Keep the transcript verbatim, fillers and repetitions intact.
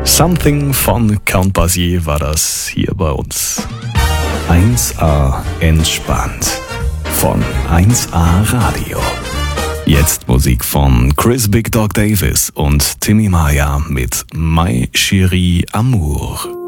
Something von Count Basie war das hier bei uns. eins A entspannt von eins A Radio. Jetzt Musik von Chris Big Dog Davis und Timmy Maya mit My Chérie Amour.